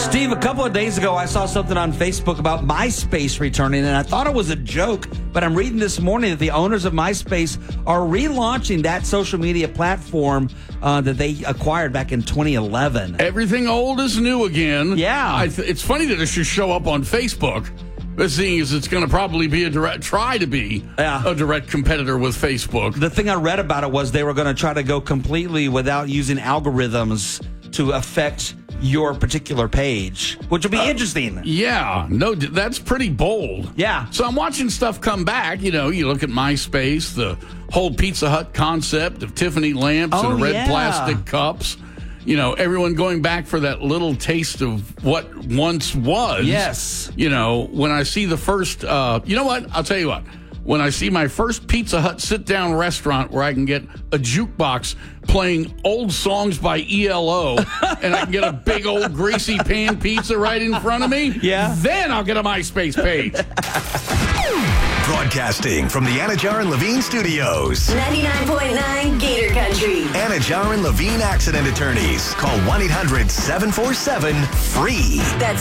Steve, a couple of days ago, I saw something on Facebook about MySpace returning, and I thought it was a joke, but I'm reading this morning that the owners of MySpace are relaunching that social media platform that they acquired back in 2011. Everything old is new again. Yeah. It's funny that it should show up on Facebook, but seeing as it's going to probably be a direct competitor with Facebook. The thing I read about it was they were going to try to go completely without using algorithms to affect your particular page, which will be interesting. Yeah, no, that's pretty bold. Yeah. So I'm watching stuff come back. You know, you look at MySpace, the whole Pizza Hut concept of Tiffany lamps and red plastic cups. You know, everyone going back for that little taste of what once was. Yes. You know, when I see the first, you know what? I'll tell you what. When I see my first Pizza Hut sit-down restaurant where I can get a jukebox playing old songs by ELO and I can get a big old greasy pan pizza right in front of me, then I'll get a MySpace page. Broadcasting from the Anajar and Levine Studios. 99.9 Gator Country. Anajar and Levine Accident Attorneys. Call 1-800-747-FREE. That's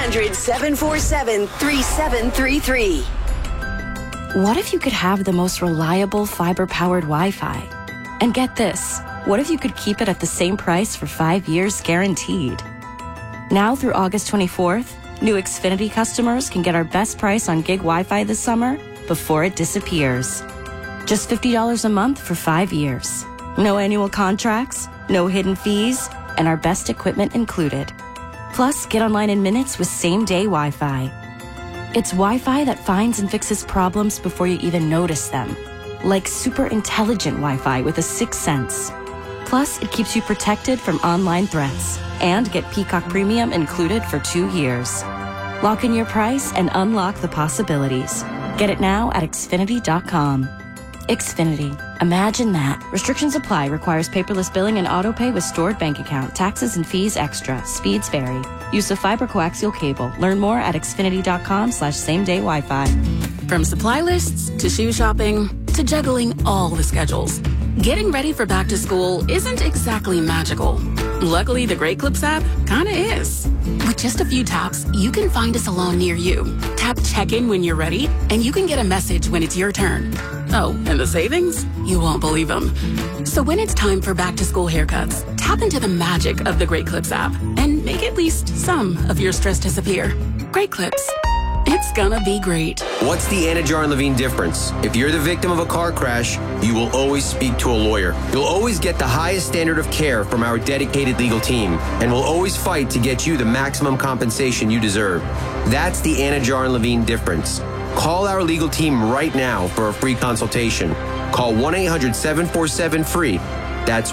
1-800-747-3733. What if you could have the most reliable fiber-powered Wi-Fi? And get this, what if you could keep it at the same price for 5 years guaranteed? Now through August 24th, new Xfinity customers can get our best price on gig Wi-Fi this summer before it disappears. Just $50 a month for 5 years. No annual contracts, no hidden fees, and our best equipment included. Plus, get online in minutes with same-day Wi-Fi. It's Wi-Fi that finds and fixes problems before you even notice them. Like super intelligent Wi-Fi with a sixth sense. Plus, it keeps you protected from online threats. And get Peacock Premium included for 2 years. Lock in your price and unlock the possibilities. Get it now at Xfinity.com. Xfinity. Imagine that. Restrictions apply. Requires paperless billing and auto pay with stored bank account. Taxes and fees extra. Speeds vary. Use of fiber coaxial cable. Learn more at Xfinity.com/same-day Wi-Fi. From supply lists to shoe shopping to juggling all the schedules, getting ready for back to school isn't exactly magical. Luckily, the Great Clips app kinda is. With just a few taps, you can find a salon near you. Tap check-in when you're ready, and you can get a message when it's your turn. Oh, and the savings? You won't believe them. So when it's time for back-to-school haircuts, tap into the magic of the Great Clips app and make at least some of your stress disappear. Great Clips. It's gonna be great. What's the Anajar and Levine difference? If you're the victim of a car crash, you will always speak to a lawyer. You'll always get the highest standard of care from our dedicated legal team, and we'll always fight to get you the maximum compensation you deserve. That's the Anajar and Levine difference. Call our legal team right now for a free consultation. Call 1-800-747-FREE. That's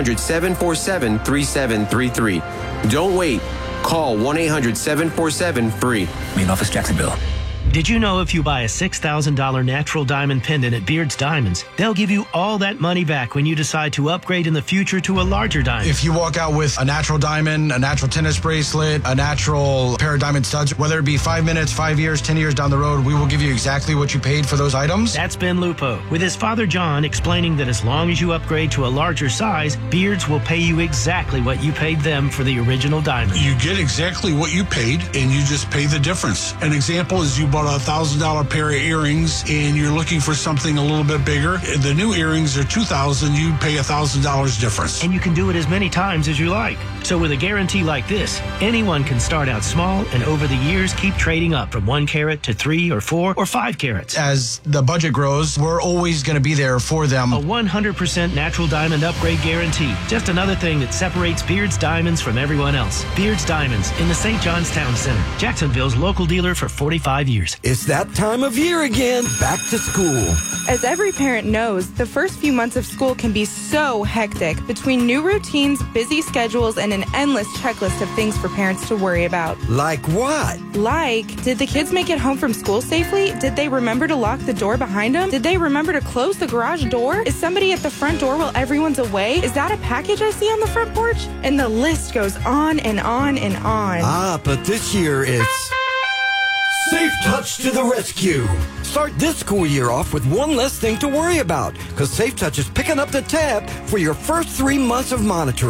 1-800-747-3733. Don't wait. Call 1-800-747-FREE. Main office, Jacksonville. Did you know if you buy a $6,000 natural diamond pendant at Beard's Diamonds, they'll give you all that money back when you decide to upgrade in the future to a larger diamond? If you walk out with a natural diamond, a natural tennis bracelet, a natural pair of diamond studs, whether it be 5 minutes, 5 years, 10 years down the road, we will give you exactly what you paid for those items. That's Ben Lupo, with his father John explaining that as long as you upgrade to a larger size, Beard's will pay you exactly what you paid them for the original diamond. You get exactly what you paid, and you just pay the difference. An example is you bought a $1,000 pair of earrings and you're looking for something a little bit bigger. The new earrings are $2,000. You pay $1,000 difference. And you can do it as many times as you like. So with a guarantee like this, anyone can start out small and over the years keep trading up from 1 carat to 3 or 4 or 5 carats. As the budget grows, we're always going to be there for them. A 100% natural diamond upgrade guarantee. Just another thing that separates Beard's Diamonds from everyone else. Beard's Diamonds in the St. John's Town Center. Jacksonville's local dealer for 45 years. It's that time of year again, back to school. As every parent knows, the first few months of school can be so hectic between new routines, busy schedules, and an endless checklist of things for parents to worry about. Like what? Like, did the kids make it home from school safely? Did they remember to lock the door behind them? Did they remember to close the garage door? Is somebody at the front door while everyone's away? Is that a package I see on the front porch? And the list goes on and on and on. Ah, but this year it's Safe Touch to the rescue. Start this school year off with one less thing to worry about, because Safe Touch is picking up the tab for your first 3 months of monitoring.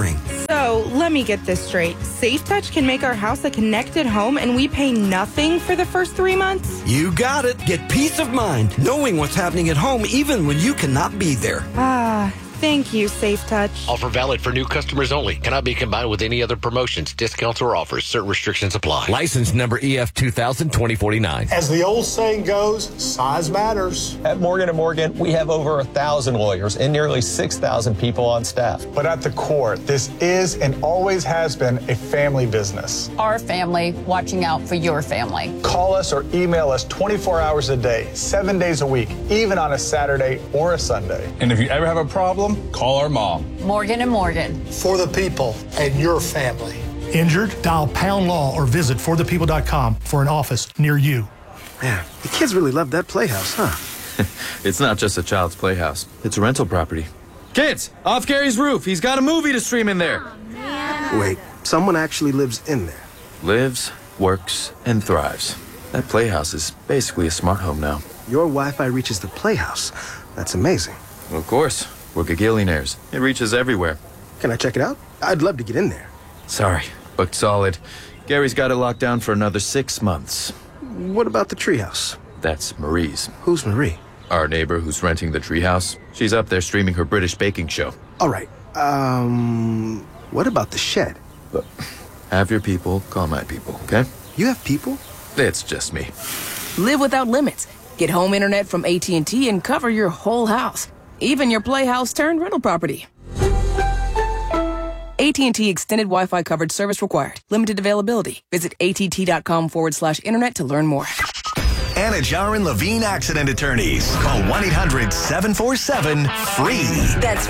So, let me get this straight. SafeTouch can make our house a connected home and we pay nothing for the first 3 months? You got it. Get peace of mind knowing what's happening at home even when you cannot be there. Thank you, SafeTouch. Offer valid for new customers only. Cannot be combined with any other promotions, discounts, or offers. Certain restrictions apply. License number EF 2000-2049. As the old saying goes, size matters. At Morgan & Morgan, we have over 1,000 lawyers and nearly 6,000 people on staff. But at the core, this is and always has been a family business. Our family watching out for your family. Call us or email us 24 hours a day, 7 days a week, even on a Saturday or a Sunday. And if you ever have a problem, call our mom. Morgan & Morgan. For the people and your family. Injured? Dial Pound Law or visit forthepeople.com for an office near you. Man, the kids really love that playhouse, huh? It's not just a child's playhouse. It's a rental property. Kids, off Gary's roof. He's got a movie to stream in there. Wait, someone actually lives in there? Lives, works, and thrives. That playhouse is basically a smart home now. Your Wi-Fi reaches the playhouse. That's amazing. Well, of course. We're gagillionaires. It reaches everywhere. Can I check it out? I'd love to get in there. Sorry, booked solid. Gary's got it locked down for another 6 months. What about the treehouse? That's Marie's. Who's Marie? Our neighbor who's renting the treehouse. She's up there streaming her British baking show. All right. What about the shed? Look, have your people call my people, okay? You have people? It's just me. Live without limits. Get home internet from AT&T and cover your whole house. Even your playhouse turned rental property. AT&T Extended Wi-Fi coverage service required. Limited availability. Visit att.com/internet to learn more. Anajar and Levine Accident Attorneys. Call 1-800-747-FREE. That's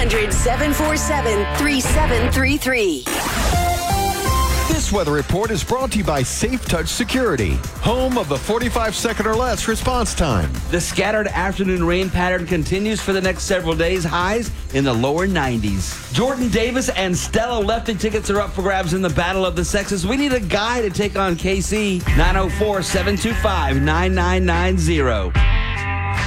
1-800-747-3733. This weather report is brought to you by SafeTouch Security, home of the 45-second or less response time. The scattered afternoon rain pattern continues for the next several days, highs in the lower 90s. Jordan Davis and Stella Lefty tickets are up for grabs in the Battle of the Sexes. We need a guy to take on KC. 904-725-9990.